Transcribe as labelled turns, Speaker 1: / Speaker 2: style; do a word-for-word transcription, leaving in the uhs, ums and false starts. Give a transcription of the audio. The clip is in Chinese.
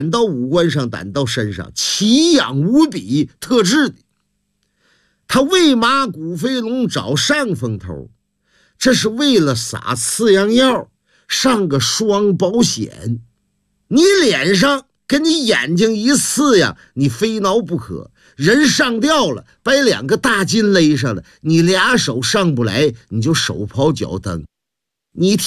Speaker 1: 到五官上，掸到身上，奇痒无比，特制的。他为嘛古飞龙找上风头？这是为了撒次阳药，上个双保险。你脸上跟你眼睛一刺呀，你非挠不可。人上吊了，把两个大筋勒上了，你俩手上不来，你就手刨脚蹬。你